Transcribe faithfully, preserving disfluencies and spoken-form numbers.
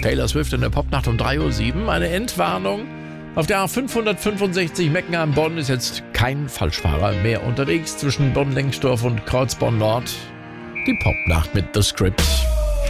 Taylor Swift in der Popnacht um drei Uhr sieben. Eine Endwarnung. Auf der A fünfhundertfünfundsechzig Meckenheim-Bonn ist jetzt kein Falschfahrer mehr unterwegs zwischen Bonn-Lengsdorf und Kreuzborn-Nord. Die Popnacht mit The Script.